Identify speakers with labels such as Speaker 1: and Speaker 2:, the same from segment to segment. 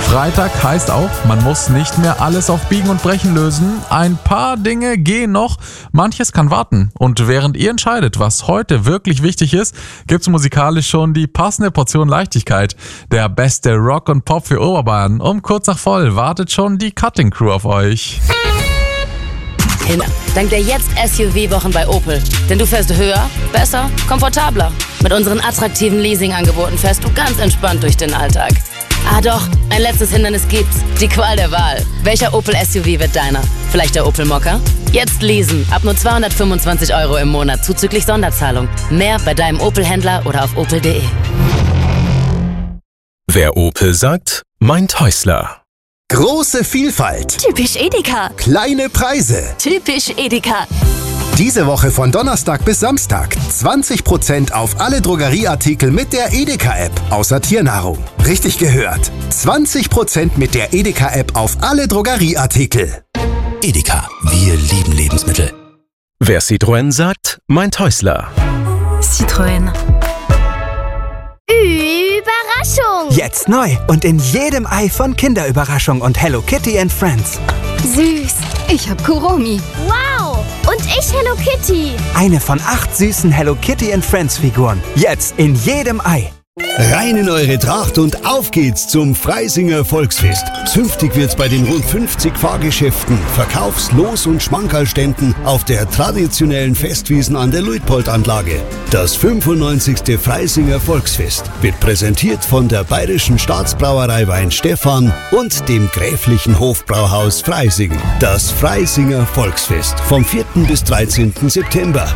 Speaker 1: Freitag heißt auch, man muss nicht mehr alles auf Biegen und Brechen lösen. Ein paar Dinge gehen noch, manches kann warten. Und während ihr entscheidet, was heute wirklich wichtig ist, gibt's musikalisch schon die passende Portion Leichtigkeit. Der beste Rock und Pop für Oberbayern. Um kurz nach voll wartet schon die Cutting Crew auf euch.
Speaker 2: Dank der Jetzt-SUV-Wochen bei Opel. Denn du fährst höher, besser, komfortabler. Mit unseren attraktiven Leasing-Angeboten fährst du ganz entspannt durch den Alltag. Ah doch, ein letztes Hindernis gibt's. Die Qual der Wahl. Welcher Opel-SUV wird deiner? Vielleicht der Opel Mokka? Jetzt leasen. Ab nur 225 € im Monat zuzüglich Sonderzahlung. Mehr bei deinem Opel-Händler oder auf opel.de.
Speaker 3: Wer Opel sagt, meint Häusler.
Speaker 4: Große Vielfalt.
Speaker 5: Typisch Edeka.
Speaker 4: Kleine Preise.
Speaker 5: Typisch Edeka.
Speaker 4: Diese Woche von Donnerstag bis Samstag 20% auf alle Drogerieartikel mit der Edeka-App, außer Tiernahrung. Richtig gehört. 20% mit der Edeka-App auf alle Drogerieartikel.
Speaker 6: Edeka, wir lieben Lebensmittel.
Speaker 3: Wer Citroën sagt, meint Häusler.
Speaker 5: Citroën.
Speaker 7: Überraschung!
Speaker 8: Jetzt neu und in jedem Ei von Kinderüberraschung und Hello Kitty and Friends.
Speaker 7: Süß! Ich hab Kuromi. Wow! Und ich Hello Kitty.
Speaker 8: Eine von 8 süßen Hello Kitty and Friends Figuren. Jetzt in jedem Ei.
Speaker 9: Rein in eure Tracht und auf geht's zum Freisinger Volksfest. Zünftig wird's bei den rund 50 Fahrgeschäften, Verkaufs-, Los- und Schmankerlständen auf der traditionellen Festwiesen an der Luitpold-Anlage. Das 95. Freisinger Volksfest wird präsentiert von der Bayerischen Staatsbrauerei Weinstefan und dem Gräflichen Hofbrauhaus Freising. Das Freisinger Volksfest vom 4. bis 13. September.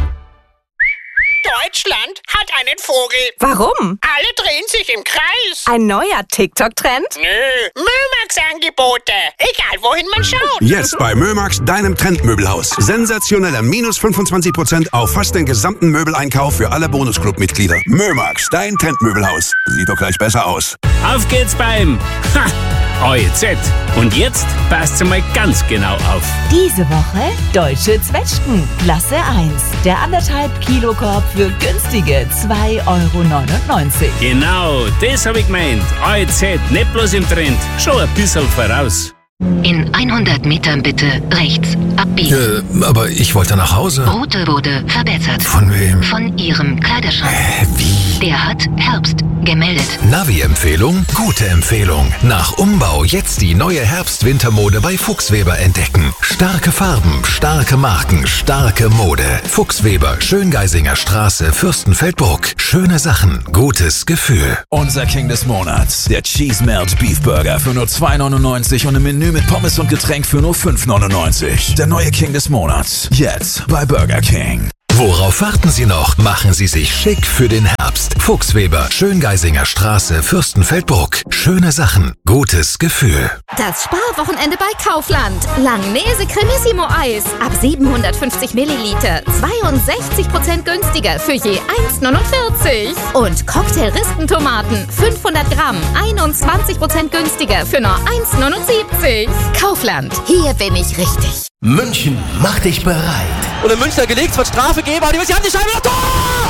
Speaker 10: Deutschland hat einen Vogel.
Speaker 5: Warum?
Speaker 10: Alle drehen sich im Kreis.
Speaker 5: Ein neuer TikTok-Trend?
Speaker 10: Nö, Mömax-Angebote. Egal, wohin man schaut.
Speaker 11: Jetzt bei Mömax, deinem Trendmöbelhaus. Sensationeller -25% auf fast den gesamten Möbeleinkauf für alle Bonusclub-Mitglieder. Mömax, dein Trendmöbelhaus. Sieht doch gleich besser aus.
Speaker 12: Auf geht's beim OEZ. Und jetzt passt mal ganz genau auf.
Speaker 13: Diese Woche Deutsche Zwetschgen, Klasse 1. Der 1,5 Kilo Korb für günstige 2,99 €.
Speaker 12: Genau, das hab ich gemeint. OEZ, nicht bloß im Trend, schon ein bisschen voraus.
Speaker 14: In 100 Metern bitte rechts abbiegen.
Speaker 6: Aber ich wollte nach Hause.
Speaker 14: Route wurde verbessert.
Speaker 6: Von wem?
Speaker 14: Von Ihrem Kleiderschrank.
Speaker 6: Wie?
Speaker 14: Der hat Herbst gemeldet.
Speaker 6: Navi-Empfehlung? Gute Empfehlung. Nach Umbau jetzt die neue Herbst-Wintermode bei Fuchsweber entdecken. Starke Farben, starke Marken, starke Mode. Fuchsweber, Schöngeisinger Straße, Fürstenfeldbruck. Schöne Sachen, gutes Gefühl.
Speaker 15: Unser King des Monats, der Cheese Melt Beef Burger für nur 2,99 € und im Menü mit Pommes und Getränk für nur 5,99 €. Der neue King des Monats, jetzt bei Burger King.
Speaker 6: Worauf warten Sie noch? Machen Sie sich schick für den Herbst. Fuchsweber, Schöngeisinger Straße, Fürstenfeldbruck. Schöne Sachen, gutes Gefühl.
Speaker 7: Das Sparwochenende bei Kaufland. Langnese Cremissimo Eis. Ab 750 Milliliter. 62% günstiger für je 1,49 €. Und Cocktail-Rispentomaten. 500 Gramm. 21% günstiger für nur 1,79 €. Kaufland. Hier bin ich richtig.
Speaker 6: München, mach dich bereit.
Speaker 16: Und in München gelegt, es wird Strafe geben, aber sie haben die Scheibe noch. Tor!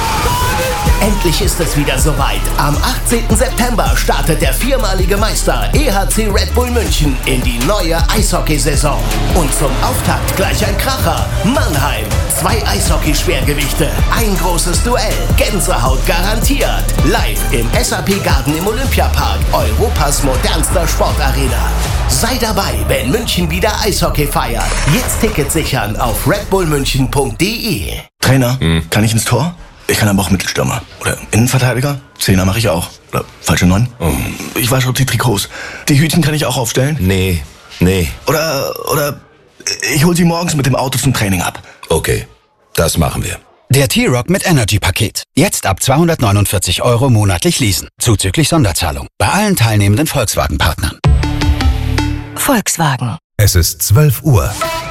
Speaker 6: Endlich ist es wieder soweit. Am 18. September startet der viermalige Meister EHC Red Bull München in die neue Eishockeysaison. Und zum Auftakt gleich ein Kracher. Mannheim. 2 Eishockey-Schwergewichte. Ein großes Duell. Gänsehaut garantiert. Live im SAP Garden im Olympiapark. Europas modernster Sportarena. Sei dabei, wenn München wieder Eishockey feiert. Jetzt Tickets sichern auf redbullmünchen.de.
Speaker 17: Trainer, kann ich ins Tor? Ich kann aber auch Mittelstürmer. Oder Innenverteidiger. Zehner mache ich auch. Oder falsche 9. Ich wasche auch die Trikots. Die Hütchen kann ich auch aufstellen?
Speaker 6: Nee.
Speaker 17: Oder ich hol sie morgens mit dem Auto zum Training ab.
Speaker 6: Okay, das machen wir.
Speaker 18: Der T-Rock mit Energy-Paket. Jetzt ab 249 € monatlich leasen. Zuzüglich Sonderzahlung. Bei allen teilnehmenden Volkswagen-Partnern.
Speaker 13: Volkswagen.
Speaker 3: Es ist 12 Uhr.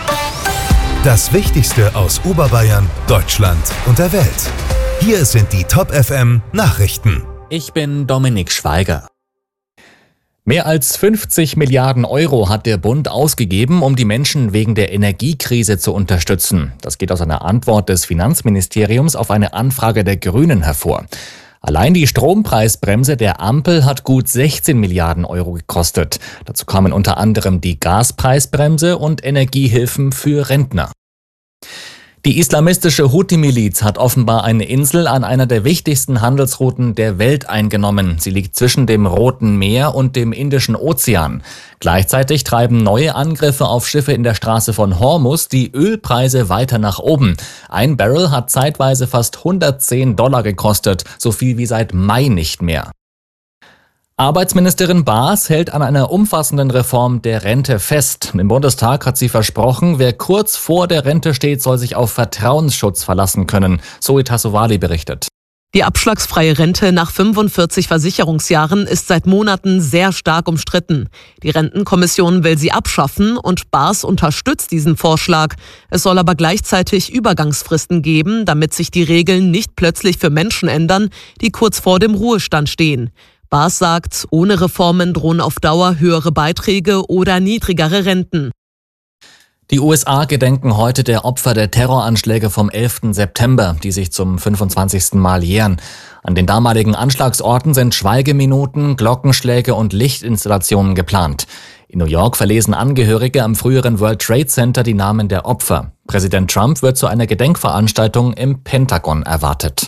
Speaker 3: Das Wichtigste aus Oberbayern, Deutschland und der Welt. Hier sind die Top FM Nachrichten.
Speaker 19: Ich bin Dominik Schweiger. Mehr als 50 Milliarden € hat der Bund ausgegeben, um die Menschen wegen der Energiekrise zu unterstützen. Das geht aus einer Antwort des Finanzministeriums auf eine Anfrage der Grünen hervor. Allein die Strompreisbremse der Ampel hat gut 16 Milliarden Euro gekostet. Dazu kamen unter anderem die Gaspreisbremse und Energiehilfen für Rentner. Die islamistische Houthi-Miliz hat offenbar eine Insel an einer der wichtigsten Handelsrouten der Welt eingenommen. Sie liegt zwischen dem Roten Meer und dem Indischen Ozean. Gleichzeitig treiben neue Angriffe auf Schiffe in der Straße von Hormuz die Ölpreise weiter nach oben. Ein Barrel hat zeitweise fast $110 gekostet, so viel wie seit Mai nicht mehr. Arbeitsministerin Baas hält an einer umfassenden Reform der Rente fest. Im Bundestag hat sie versprochen, wer kurz vor der Rente steht, soll sich auf Vertrauensschutz verlassen können. Zoe Tassovali berichtet.
Speaker 20: Die abschlagsfreie Rente nach 45 Versicherungsjahren ist seit Monaten sehr stark umstritten. Die Rentenkommission will sie abschaffen und Baas unterstützt diesen Vorschlag. Es soll aber gleichzeitig Übergangsfristen geben, damit sich die Regeln nicht plötzlich für Menschen ändern, die kurz vor dem Ruhestand stehen. Baas sagt, ohne Reformen drohen auf Dauer höhere Beiträge oder niedrigere Renten.
Speaker 19: Die USA gedenken heute der Opfer der Terroranschläge vom 11. September, die sich zum 25. Mal jähren. An den damaligen Anschlagsorten sind Schweigeminuten, Glockenschläge und Lichtinstallationen geplant. In New York verlesen Angehörige am früheren World Trade Center die Namen der Opfer. Präsident Trump wird zu einer Gedenkveranstaltung im Pentagon erwartet.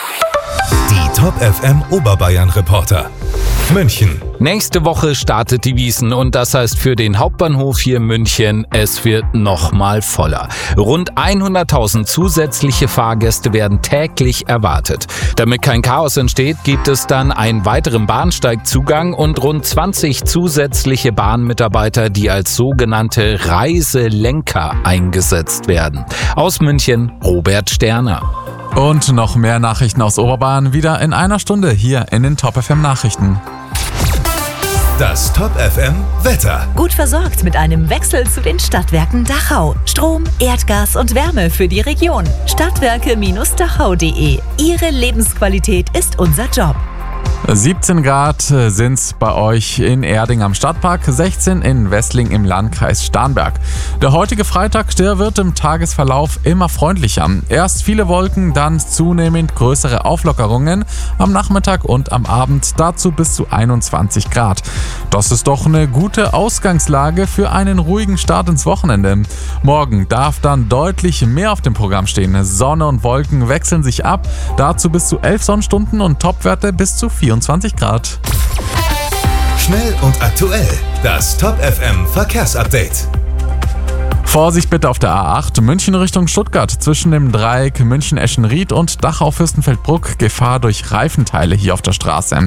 Speaker 3: Die Top FM Oberbayern Reporter. München.
Speaker 21: Nächste Woche startet die Wiesn und das heißt für den Hauptbahnhof hier München, es wird nochmal voller. Rund 100.000 zusätzliche Fahrgäste werden täglich erwartet. Damit kein Chaos entsteht, gibt es dann einen weiteren Bahnsteigzugang und rund 20 zusätzliche Bahnmitarbeiter, die als sogenannte Reiselenker eingesetzt werden. Aus München, Robert Sterner.
Speaker 1: Und noch mehr Nachrichten aus Oberbayern wieder in einer Stunde hier in den Top FM Nachrichten.
Speaker 3: Das Top FM Wetter.
Speaker 13: Gut versorgt mit einem Wechsel zu den Stadtwerken Dachau. Strom, Erdgas und Wärme für die Region. Stadtwerke-dachau.de. Ihre Lebensqualität ist unser Job.
Speaker 1: 17 Grad sind's bei euch in Erding am Stadtpark, 16 in Wessling im Landkreis Starnberg. Der heutige Freitag, der wird im Tagesverlauf immer freundlicher. Erst viele Wolken, dann zunehmend größere Auflockerungen am Nachmittag und am Abend, dazu bis zu 21 Grad. Das ist doch eine gute Ausgangslage für einen ruhigen Start ins Wochenende. Morgen darf dann deutlich mehr auf dem Programm stehen. Sonne und Wolken wechseln sich ab, dazu bis zu 11 Sonnenstunden und Topwerte bis zu 24 Grad.
Speaker 3: Schnell und aktuell. Das Top FM Verkehrsupdate.
Speaker 1: Vorsicht bitte auf der A8 München Richtung Stuttgart zwischen dem Dreieck München-Eschenried und Dachau-Fürstenfeldbruck. Gefahr durch Reifenteile hier auf der Straße.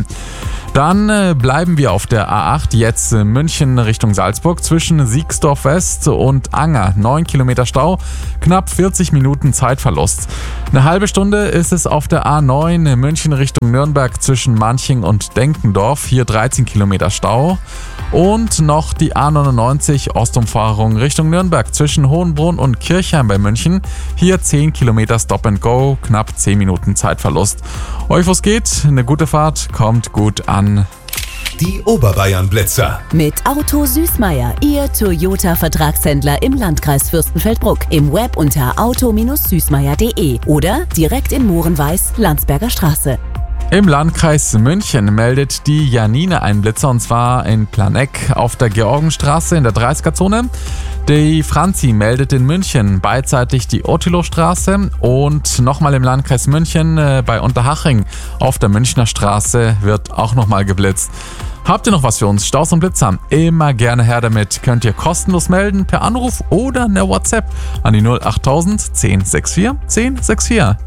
Speaker 1: Dann bleiben wir auf der A8 jetzt München Richtung Salzburg zwischen Siegsdorf West und Anger. 9 Kilometer Stau, knapp 40 Minuten Zeitverlust. Eine halbe Stunde ist es auf der A9 München Richtung Nürnberg zwischen Manching und Denkendorf. Hier 13 Kilometer Stau. Und noch die A99 Ostumfahrung Richtung Nürnberg zwischen Hohenbrunn und Kirchheim bei München. Hier 10 Kilometer Stop and Go, knapp 10 Minuten Zeitverlust. Euch was geht, eine gute Fahrt, kommt gut an.
Speaker 3: Die Oberbayern Blitzer.
Speaker 22: Mit Auto Süßmeier, Ihr Toyota-Vertragshändler im Landkreis Fürstenfeldbruck. Im Web unter auto-süßmeier.de oder direkt in Mohrenweiß, Landsberger Straße.
Speaker 1: Im Landkreis München meldet die Janine einen Blitzer und zwar in Planegg auf der Georgenstraße in der 30er-Zone. Die Franzi meldet in München beidseitig die Ottilostraße und nochmal im Landkreis München bei Unterhaching auf der Münchner Straße wird auch nochmal geblitzt. Habt ihr noch was für uns? Staus und Blitzer? Immer gerne her damit. Könnt ihr kostenlos melden per Anruf oder eine WhatsApp an die 08000 1064 1064.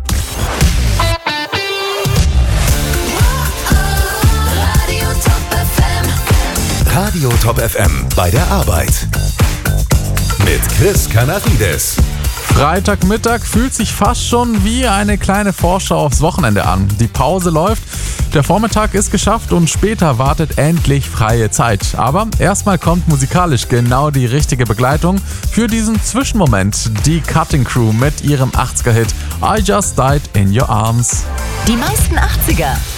Speaker 3: Radio Top FM bei der Arbeit. Mit Chris Canarides.
Speaker 1: Freitagmittag fühlt sich fast schon wie eine kleine Vorschau aufs Wochenende an. Die Pause läuft, der Vormittag ist geschafft und später wartet endlich freie Zeit. Aber erstmal kommt musikalisch genau die richtige Begleitung für diesen Zwischenmoment. Die Cutting Crew mit ihrem 80er-Hit I Just Died in Your Arms.
Speaker 13: Die meisten 80er